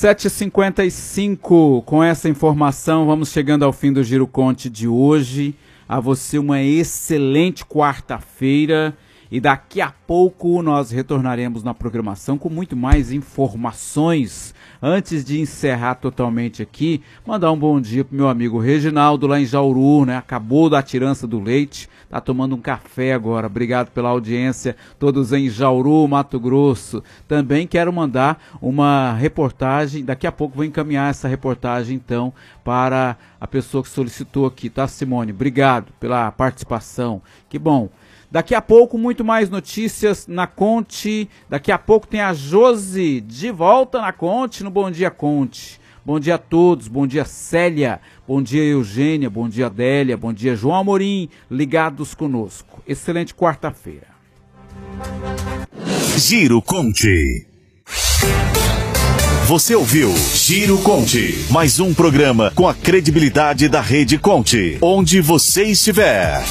7h55, com essa informação, vamos chegando ao fim do Giro Conte de hoje. A você uma excelente quarta-feira e daqui a pouco nós retornaremos na programação com muito mais informações. Antes de encerrar totalmente aqui, mandar um bom dia pro meu amigo Reginaldo lá em Jauru, né? Acabou da tirança do leite, tá tomando um café agora. Obrigado pela audiência, todos em Jauru, Mato Grosso. Também quero mandar uma reportagem, daqui a pouco vou encaminhar essa reportagem então para a pessoa que solicitou aqui, tá, Simone? Obrigado pela participação, que bom. Daqui a pouco, muito mais notícias na Conte. Daqui a pouco tem a Josi de volta na Conte, no Bom Dia Conte. Bom dia a todos, bom dia Célia, bom dia Eugênia, bom dia Adélia, bom dia João Amorim, ligados conosco. Excelente quarta-feira. Giro Conte. Você ouviu Giro Conte, mais um programa com a credibilidade da Rede Conte, onde você estiver.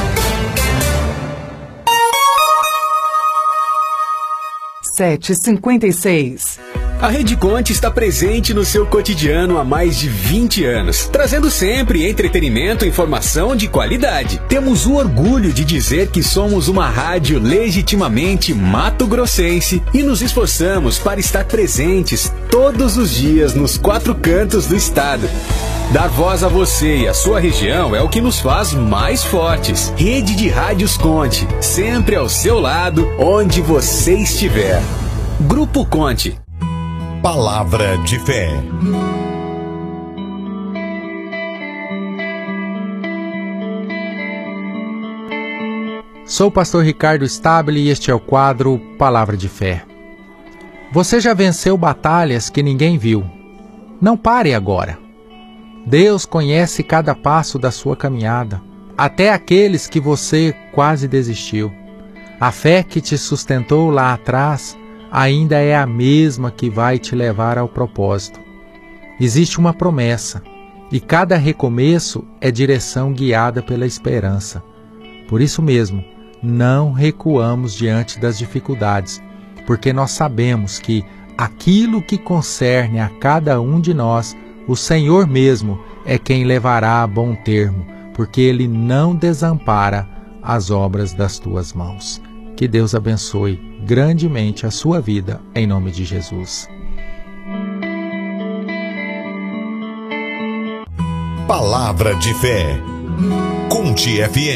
(7h56) A Rede Conte está presente no seu cotidiano há mais de 20 anos, trazendo sempre entretenimento e informação de qualidade. Temos o orgulho de dizer que somos uma rádio legitimamente mato-grossense e nos esforçamos para estar presentes todos os dias nos 4 cantos do estado. Dar voz a você e a sua região é o que nos faz mais fortes. Rede de Rádios Conte, sempre ao seu lado, onde você estiver. Grupo Conte. Palavra de fé. Sou o pastor Ricardo Stabile e este é o quadro Palavra de Fé. Você já venceu batalhas que ninguém viu. Não pare agora. Deus conhece cada passo da sua caminhada, até aqueles que você quase desistiu. A fé que te sustentou lá atrás ainda é a mesma que vai te levar ao propósito. Existe uma promessa, e cada recomeço é direção guiada pela esperança. Por isso mesmo, não recuamos diante das dificuldades, porque nós sabemos que aquilo que concerne a cada um de nós, o Senhor mesmo é quem levará a bom termo, porque Ele não desampara as obras das tuas mãos. Que Deus abençoe grandemente a sua vida, em nome de Jesus. Palavra de fé. Conte FM.